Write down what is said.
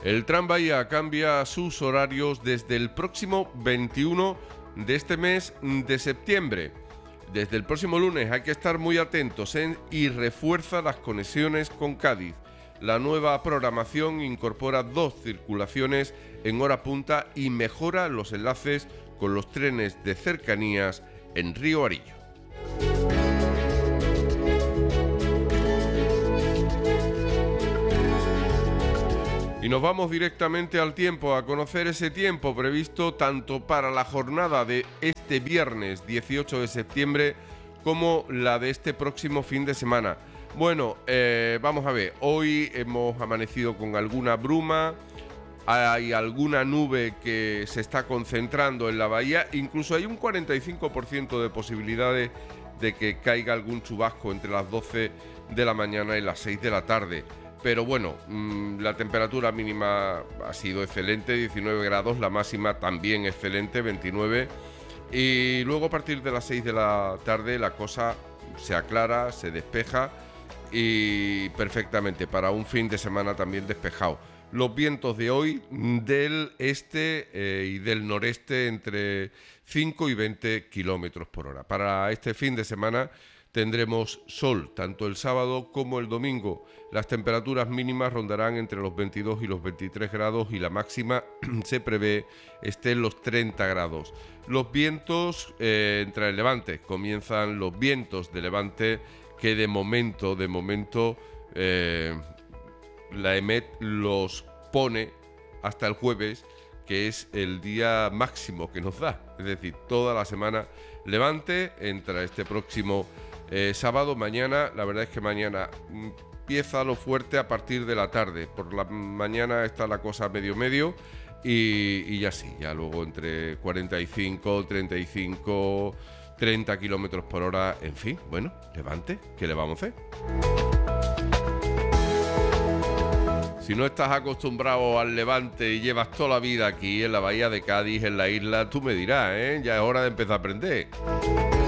El Tranvía cambia sus horarios desde el próximo 21 de este mes de septiembre. Desde el próximo lunes hay que estar muy atentos y refuerza las conexiones con Cádiz. La nueva programación incorpora 2 circulaciones en hora punta y mejora los enlaces con los trenes de cercanías en Río Arillo. Y nos vamos directamente al tiempo, a conocer ese tiempo previsto tanto para la jornada de este viernes 18 de septiembre como la de este próximo fin de semana. Bueno, vamos a ver, hoy hemos amanecido con alguna bruma, hay alguna nube que se está concentrando en la bahía, incluso hay un 45% de posibilidades de que caiga algún chubasco entre las 12 de la mañana y las 6 de la tarde. Pero bueno, la temperatura mínima ha sido excelente, 19 grados, la máxima también excelente, 29. Y luego a partir de las 6 de la tarde la cosa se aclara, se despeja y perfectamente para un fin de semana también despejado. Los vientos de hoy del este y del noreste entre 5 y 20 kilómetros por hora. Para este fin de semana tendremos sol, tanto el sábado como el domingo. Las temperaturas mínimas rondarán entre los 22 y los 23 grados y la máxima se prevé esté en los 30 grados. Los vientos entre el levante, comienzan los vientos de levante que de momento la EMET los pone hasta el jueves, que es el día máximo que nos da. Es decir, toda la semana levante entra este próximo sábado. Mañana, la verdad es que mañana empieza lo fuerte a partir de la tarde. Por la mañana está la cosa medio y ya sí, ya luego entre 45, 35, 30 kilómetros por hora, en fin, bueno, levante, ¿qué le vamos a hacer? Si no estás acostumbrado al levante y llevas toda la vida aquí en la bahía de Cádiz, en la isla, tú me dirás, ya es hora de empezar a aprender.